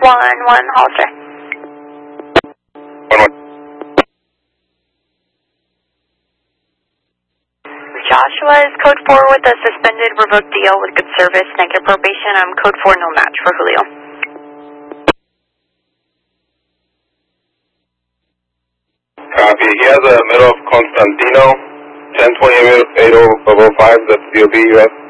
1-1, Hollister. 1-1. Joshua is code 4 with a suspended revoked deal with good service, negative probation. I'm code 4, no match for Julio. Copy. He has a middle of Constantino, 1028 05, that's DOB US.